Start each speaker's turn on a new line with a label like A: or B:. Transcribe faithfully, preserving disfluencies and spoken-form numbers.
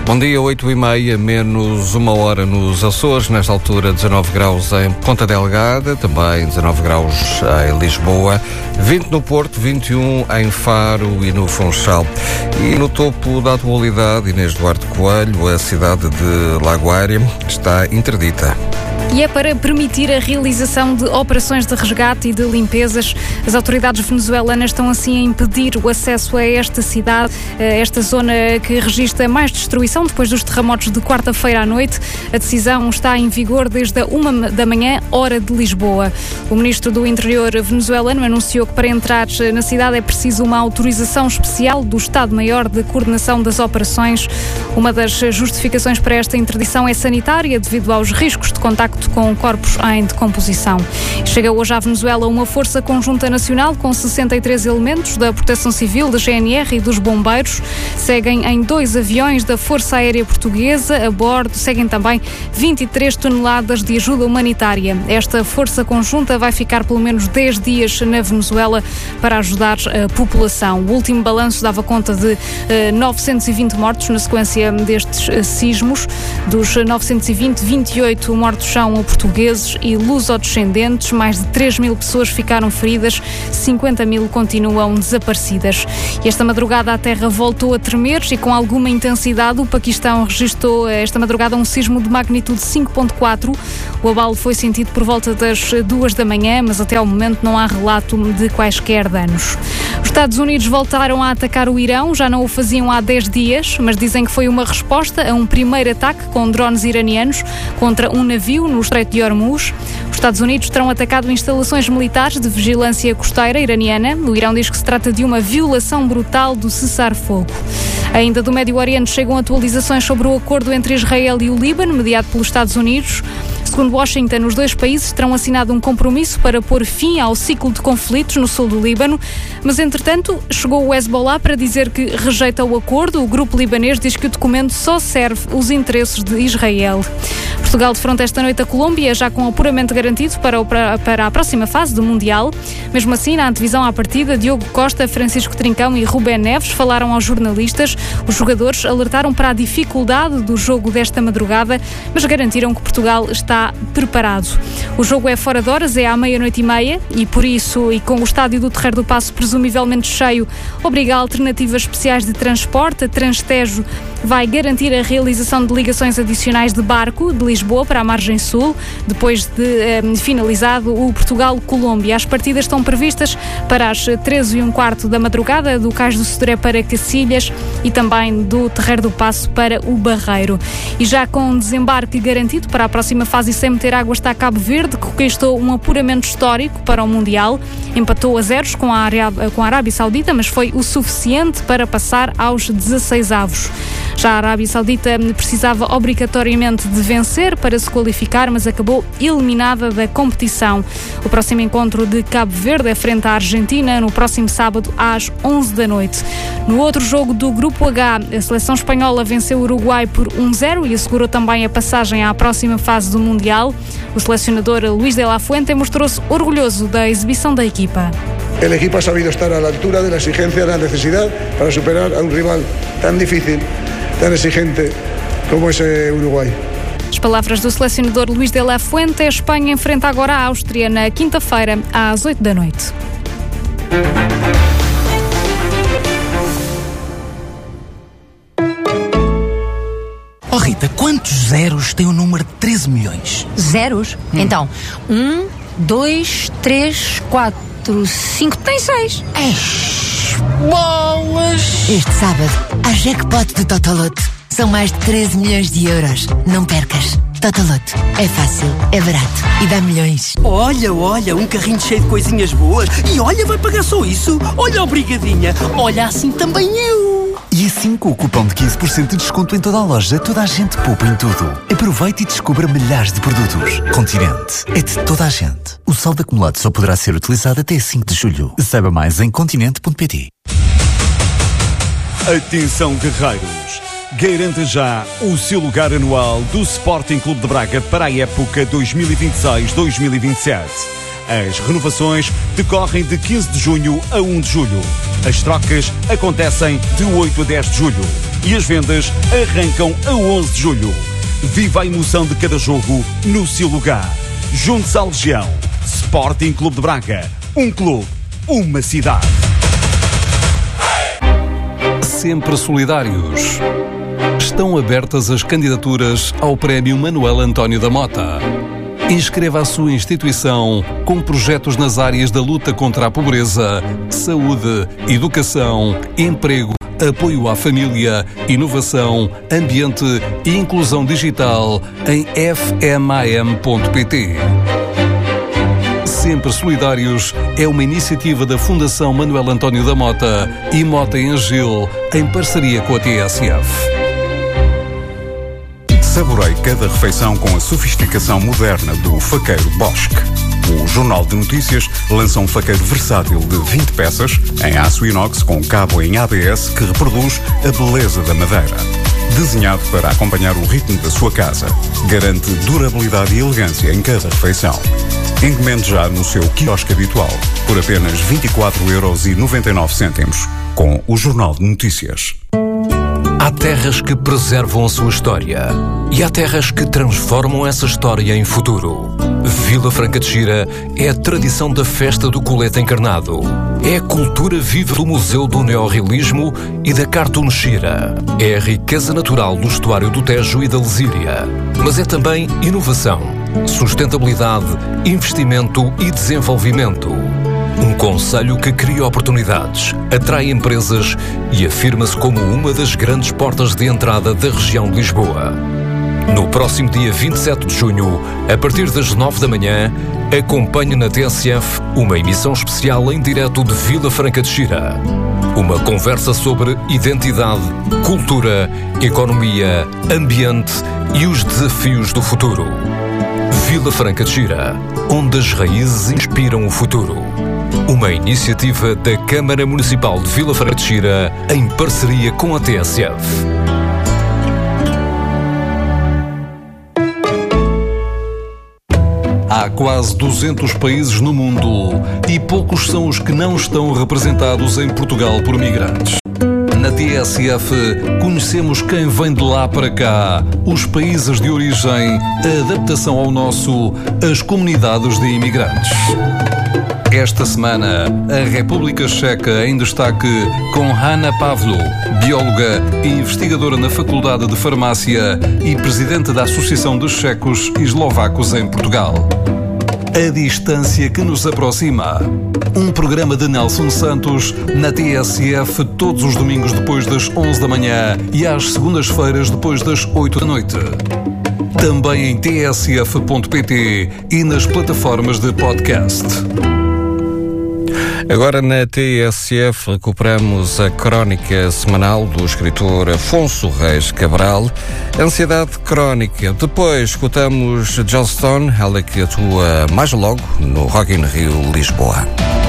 A: Bom dia, oito e meia, menos uma hora nos Açores, nesta altura dezanove graus em Ponta Delgada, também dezanove graus em Lisboa, vinte no Porto, vinte e um em Faro e no Funchal. E no topo da atualidade, Inês Duarte Coelho, a cidade de Lagoária está interdita.
B: E é para permitir a realização de operações de resgate e de limpezas. As autoridades venezuelanas estão assim a impedir o acesso a esta cidade, a esta zona que registra mais destruição depois dos terremotos de quarta-feira à noite. A decisão está em vigor desde a uma da manhã, hora de Lisboa. O ministro do Interior venezuelano anunciou que para entrar na cidade é preciso uma autorização especial do Estado-Maior de Coordenação das Operações. Uma das justificações para esta interdição é sanitária, devido aos riscos de contacto com corpos em decomposição. Chega hoje à Venezuela uma força conjunta nacional com sessenta e três elementos da Proteção Civil, da G N R e dos bombeiros. Seguem em dois aviões da Força Aérea Portuguesa. A bordo seguem também vinte e três toneladas de ajuda humanitária. Esta força conjunta vai ficar pelo menos dez dias na Venezuela para ajudar a população. O último balanço dava conta de eh, novecentos e vinte mortos na sequência destes eh, sismos. Dos novecentos e vinte, vinte e oito mortos são portugueses e lusodescendentes. Mais de três mil pessoas ficaram feridas, cinquenta mil continuam desaparecidas. E esta madrugada a terra voltou a tremer e com alguma intensidade. O Paquistão registrou esta madrugada um sismo de magnitude cinco ponto quatro. O abalo foi sentido por volta das duas da manhã, mas até ao momento não há relato de quaisquer danos. Os Estados Unidos voltaram a atacar o Irão, já não o faziam há dez dias, mas dizem que foi uma resposta a um primeiro ataque com drones iranianos contra um navio no Estreito de Hormuz. Os Estados Unidos terão atacado instalações militares de vigilância costeira iraniana. O Irão diz que se trata de uma violação brutal do cessar-fogo. Ainda do Médio Oriente chegam atualizações sobre o acordo entre Israel e o Líbano, mediado pelos Estados Unidos. Segundo Washington, os dois países terão assinado um compromisso para pôr fim ao ciclo de conflitos no sul do Líbano, mas, entretanto, chegou o Hezbollah para dizer que rejeita o acordo. O grupo libanês diz que o documento só serve os interesses de Israel. Portugal defronta esta noite a Colômbia, já com apuramento garantido para, o, para, para a próxima fase do Mundial. Mesmo assim, na antevisão à partida, Diogo Costa, Francisco Trincão e Rubén Neves falaram aos jornalistas. Os jogadores alertaram para a dificuldade do jogo desta madrugada, mas garantiram que Portugal está preparado. O jogo é fora de horas, é à meia-noite e meia, e por isso, e com o estádio do Terreiro do Paço presumivelmente cheio, obriga a alternativas especiais de transporte. A Transtejo vai garantir a realização de ligações adicionais de barco de Lisboa para a margem sul, depois de eh, finalizado o Portugal-Colômbia. As partidas estão previstas para as treze e um quarto da madrugada, do Cais do Sodré para Cacilhas e também do Terreiro do Paço para o Barreiro. E já com desembarque garantido para a próxima fase e sem meter água está Cabo Verde, que conquistou um apuramento histórico para o Mundial. Empatou a zeros com a, Arábia, com a Arábia Saudita, mas foi o suficiente para passar aos dezesseis avos. Já a Arábia Saudita precisava obrigatoriamente de vencer para se qualificar, mas acabou eliminada da competição. O próximo encontro de Cabo Verde é frente à Argentina, no próximo sábado às onze da noite. No outro jogo do Grupo H, a seleção espanhola venceu o Uruguai por um zero e assegurou também a passagem à próxima fase do Mundial. O selecionador Luís de la Fuente mostrou-se orgulhoso da exibição da equipa.
C: El equipo ha sabido estar a la altura de la exigencia, de la necesidad para superar a un rival tan difícil, tan exigente como ese Uruguai.
B: As palavras do selecionador Luís de la Fuente. A Espanha enfrenta agora a Áustria na quinta-feira às oito da noite.
D: Oh Rita, quantos zeros tem o número de treze milhões?
E: Zeros? Hum. Então, um, dois, três, quatro, cinco, tem seis.
D: Eish, bolas!
F: Este sábado, há jackpot do Totoloto. São mais de treze milhões de euros. Não percas. Totoloto. É fácil, é barato e dá milhões.
G: Olha, olha, um carrinho cheio de coisinhas boas. E olha, vai pagar só isso. Olha, obrigadinha. Olha, assim também eu.
H: E assim, com o cupom de quinze por cento de desconto em toda a loja, toda a gente poupa em tudo. Aproveite e descubra milhares de produtos. Continente. É de toda a gente. O saldo acumulado só poderá ser utilizado até cinco de julho. Saiba mais em continente ponto pt.
I: Atenção, guerreiros. Garanta já o seu lugar anual do Sporting Clube de Braga para a época dois mil e vinte e seis dois mil e vinte e sete. As renovações decorrem de quinze de junho a um de julho. As trocas acontecem de oito a dez de julho. e as vendas arrancam a onze de julho. Viva a emoção de cada jogo no seu lugar. Junte-se à Legião. Sporting Clube de Braga. Um clube, uma cidade.
J: Sempre solidários. Estão abertas as candidaturas ao Prémio Manuel António da Mota. Inscreva a sua instituição com projetos nas áreas da luta contra a pobreza, saúde, educação, emprego, apoio à família, inovação, ambiente e inclusão digital em f m a m ponto p t. Sempre Solidários é uma iniciativa da Fundação Manuel António da Mota e Mota em Gil, em parceria com a T S F.
K: Saborei cada refeição com a sofisticação moderna do faqueiro Bosch. O Jornal de Notícias lança um faqueiro versátil de vinte peças, em aço inox com cabo em A B S que reproduz a beleza da madeira. Desenhado para acompanhar o ritmo da sua casa, garante durabilidade e elegância em cada refeição. Encomende já no seu quiosque habitual, por apenas vinte e quatro euros e noventa e nove cêntimos, com o Jornal de Notícias.
L: Há terras que preservam a sua história e há terras que transformam essa história em futuro. Vila Franca de Xira é a tradição da festa do colete encarnado. É a cultura viva do Museu do Neorrealismo e da Cartoon Xira. É a riqueza natural do estuário do Tejo e da Lesíria. Mas é também inovação, sustentabilidade, investimento e desenvolvimento. Um concelho que cria oportunidades, atrai empresas e afirma-se como uma das grandes portas de entrada da região de Lisboa. No próximo dia vinte e sete de junho, a partir das nove da manhã, acompanhe na T S F uma emissão especial em direto de Vila Franca de Xira. Uma conversa sobre identidade, cultura, economia, ambiente e os desafios do futuro. Vila Franca de Xira, onde as raízes inspiram o futuro. Uma iniciativa da Câmara Municipal de Vila Franca de Xira em parceria com a T S F.
J: Há quase duzentos países no mundo e poucos são os que não estão representados em Portugal por migrantes. Na T S F, conhecemos quem vem de lá para cá, os países de origem, a adaptação ao nosso, as comunidades de imigrantes. Esta semana, a República Checa em destaque com Hanna Pavlo, bióloga e investigadora na Faculdade de Farmácia e presidente da Associação dos Checos e Eslovacos em Portugal. A distância que nos aproxima. Um programa de Nelson Santos na T S F todos os domingos depois das onze da manhã e às segundas-feiras depois das oito da noite. Também em t s f ponto p t e nas plataformas de podcast.
A: Agora na T S F recuperamos a crónica semanal do escritor Afonso Reis Cabral, Ansiedade Crónica. Depois escutamos Joss Stone, ela que atua mais logo no Rock in Rio Lisboa.